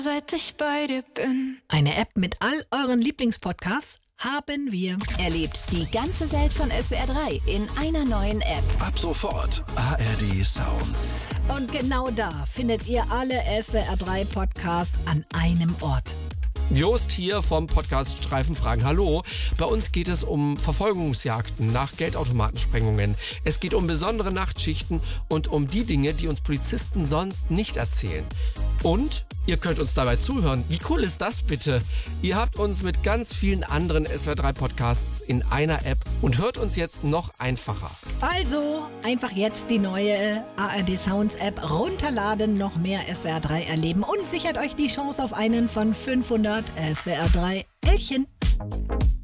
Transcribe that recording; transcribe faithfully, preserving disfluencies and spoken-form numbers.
seit ich bei dir bin. Eine App mit all euren Lieblingspodcasts haben wir. Erlebt die ganze Welt von S W R drei in einer neuen App. Ab sofort A R D Sounds. Und genau da findet ihr alle S W R drei Podcasts an einem Ort. Jost hier vom Podcast Streifenfragen. Hallo, bei uns geht es um Verfolgungsjagden nach Geldautomatensprengungen. Es geht um besondere Nachtschichten und um die Dinge, die uns Polizisten sonst nicht erzählen. Und ihr könnt uns dabei zuhören. Wie cool ist das bitte? Ihr habt uns mit ganz vielen anderen S W R drei Podcasts in einer App und hört uns jetzt noch einfacher. Also einfach jetzt die neue A R D Sounds App runterladen, noch mehr S W R drei erleben und sichert euch die Chance auf einen von fünfhundert S W R drei Elchen.